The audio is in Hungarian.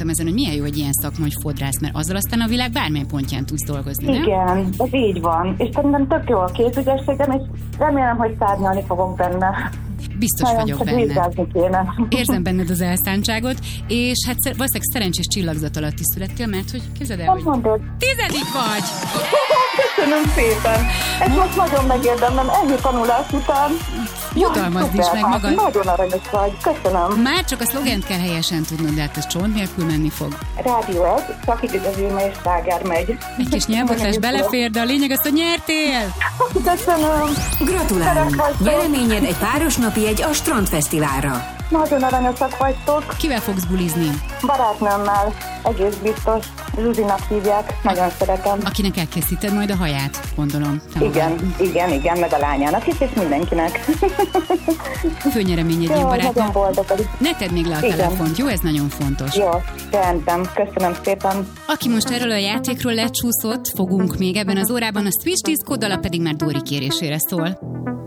gondolkodtam ezen, hogy milyen jó egy ilyen szakma, hogy fodrász, mert azzal aztán a világ bármely pontján tudsz dolgozni, nem? Igen, ez így van. És szerintem tök jó a kézügyességem, és remélem, hogy szárnyalni fogok benne. Biztos vagyok benne. Kéne. Érzem benned az elszántságot, és hát valószínűleg szerencsés csillagzat alatt is születtél, mert hogy képzeld el, hogy mondod? 10. vagy! Köszönöm szépen! Ez most nagyon megérdemlem, ennyi tanulás után. Jutalmazd is meg magad. Nagyon aranyos vagy, köszönöm. Már csak a szlogent kell helyesen tudnod, de hát ez csont nélkül menni fog. Rádió ez, csak igazülme és sláger megy. Egy kis nyelvotlás belefér, de a lényeg az, hogy nyertél! Köszönöm! Gratulálunk! Nyereményed egy páros napi egy a Strandfesztiválra. Nagyon aranyosak vagytok. Kivel fogsz bulizni? Barátnőmmel, egész biztos. Zsuzsinak hívják, nagyon szeretem. Akinek elkészíted majd a haját, gondolom. Igen, meg a lányának is, és mindenkinek. Főnyeremény egy ilyen barátnő. Nagyon boldog. Ne tedd még le a telefont, jó? Ez nagyon fontos. Jó, rendben, köszönöm szépen. Aki most erről a játékról lecsúszott, fogunk még ebben az órában, a Switch 10 kóddal, pedig már Dóri kérésére szól.